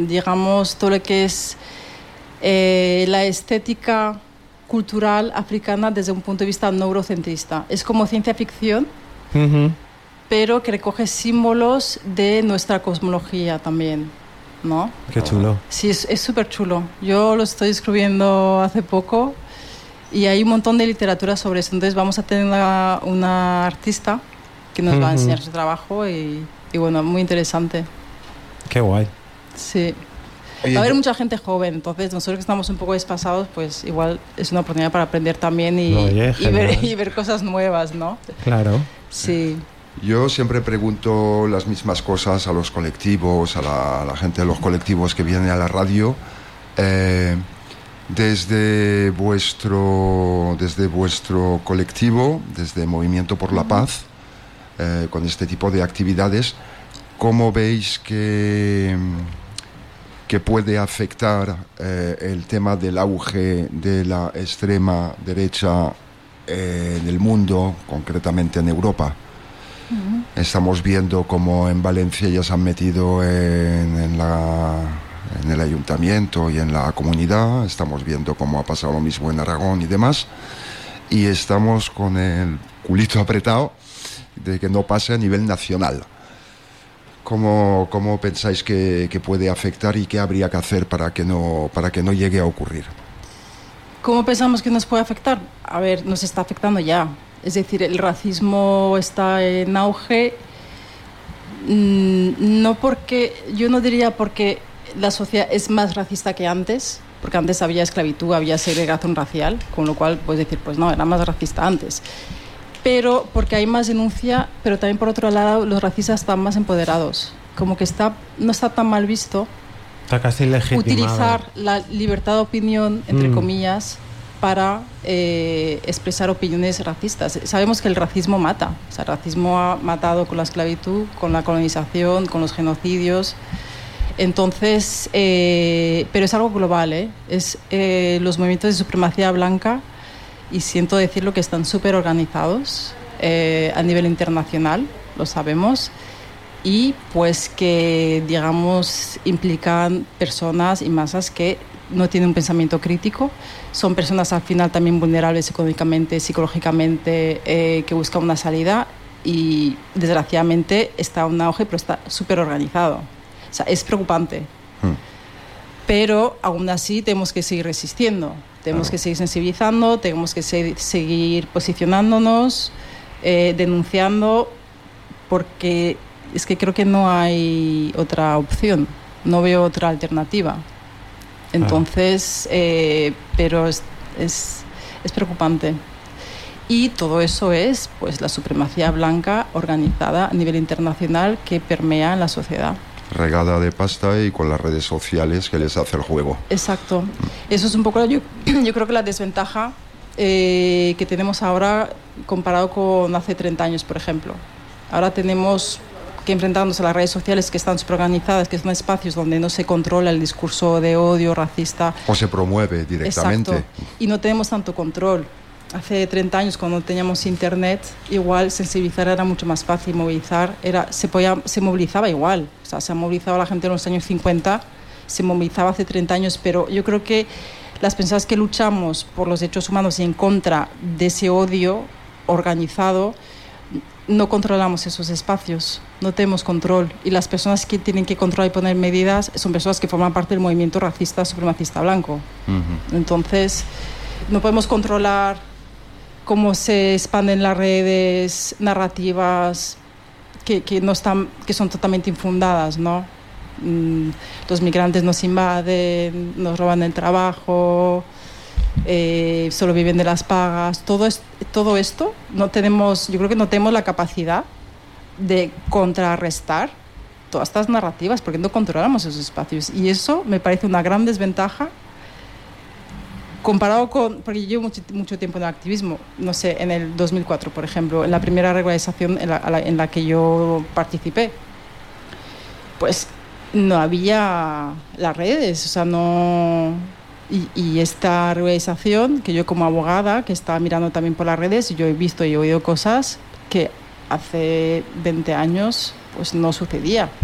digamos, todo lo que es la estética cultural africana desde un punto de vista no eurocentrista. Es como ciencia ficción, pero que recoge símbolos de nuestra cosmología también, ¿no? Qué chulo. Sí, es súper chulo. Yo lo estoy escribiendo hace poco y hay un montón de literatura sobre eso. Entonces vamos a tener una artista que nos va a enseñar su trabajo y bueno, muy interesante. Qué guay. Sí. Va a haber mucha gente joven, entonces nosotros que estamos un poco despasados, pues igual es una oportunidad para aprender también y ver cosas nuevas, ¿no? Claro. Sí. Yo siempre pregunto las mismas cosas a los colectivos, a la gente de los colectivos que vienen a la radio. Desde vuestro colectivo, desde Movimiento por la Paz, con este tipo de actividades, ¿cómo veis que puede afectar el tema del auge de la extrema derecha en el mundo, concretamente en Europa? Estamos viendo cómo en Valencia ya se han metido en el ayuntamiento y en la comunidad. Estamos viendo cómo ha pasado lo mismo en Aragón y demás. Y estamos con el culito apretado de que no pase a nivel nacional. ¿Cómo pensáis que puede afectar y qué habría que hacer para que no llegue a ocurrir? ¿Cómo pensamos que nos puede afectar? A ver, nos está afectando ya. Es decir, el racismo está en auge, yo no diría porque la sociedad es más racista que antes, porque antes había esclavitud, había segregación racial, con lo cual puedes decir, pues no, era más racista antes. Pero porque hay más denuncia, pero también por otro lado los racistas están más empoderados, como que no está tan mal visto está casi legitimado utilizar la libertad de opinión, entre comillas, para expresar opiniones racistas. Sabemos que el racismo mata. O sea, el racismo ha matado con la esclavitud, con la colonización, con los genocidios. Entonces, pero es algo global, ¿eh? Es los movimientos de supremacía blanca, y siento decirlo que están súper organizados a nivel internacional, lo sabemos, y pues que, digamos, implican personas y masas que no tienen un pensamiento crítico, son personas al final también vulnerables económicamente, psicológicamente, que buscan una salida, y desgraciadamente está en un auge, pero está súper organizado. O sea, es preocupante. Pero aún así tenemos que seguir resistiendo, tenemos que seguir sensibilizando, tenemos que seguir posicionándonos, denunciando, porque es que creo que no hay otra opción, no veo otra alternativa. Entonces, pero es preocupante. Y todo eso es pues la supremacía blanca organizada a nivel internacional que permea en la sociedad. Regada de pasta y con las redes sociales que les hace el juego. Exacto. Eso es un poco, yo creo que la desventaja que tenemos ahora comparado con hace 30 años, por ejemplo. Ahora tenemos que enfrentarnos a las redes sociales, que están superorganizadas, que son espacios donde no se controla el discurso de odio racista. O se promueve directamente. Exacto. Y no tenemos tanto control. Hace 30 años, cuando teníamos internet, igual sensibilizar era mucho más fácil, movilizar se movilizaba igual. O sea, se ha movilizado la gente en los años 50, se movilizaba hace 30 años, pero yo creo que las personas que luchamos por los derechos humanos y en contra de ese odio organizado, no controlamos esos espacios, no tenemos control, y las personas que tienen que controlar y poner medidas son personas que forman parte del movimiento racista supremacista blanco. Entonces no podemos controlar cómo se expanden las redes narrativas que son totalmente infundadas, ¿no? Los migrantes nos invaden, nos roban el trabajo, solo viven de las pagas. Todo esto yo creo que no tenemos la capacidad de contrarrestar todas estas narrativas, porque no controlamos esos espacios, y eso me parece una gran desventaja comparado con, porque yo llevo mucho tiempo en el activismo. No sé, en el 2004, por ejemplo, en la primera regularización en la que yo participé, pues no había las redes, o sea, no. Y esta regularización, que yo como abogada, que estaba mirando también por las redes, yo he visto y he oído cosas que hace 20 años pues no sucedía.